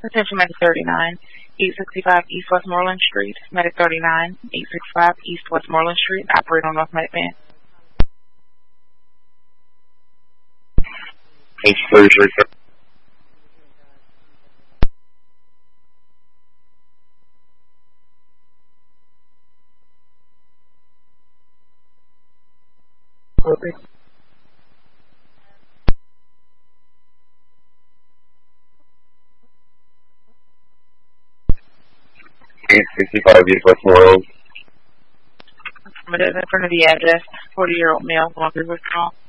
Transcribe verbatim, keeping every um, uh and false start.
Attention Medic thirty-nine, eight sixty-five East Westmoreland Street. Medic thirty-nine, eight sixty-five East Westmoreland Street. Operate on North Medic Van. H thirty-three, sir. Okay. eight sixty-five East Westmoreland. Affirmative. In front of the address, forty-year-old male going through withdrawal.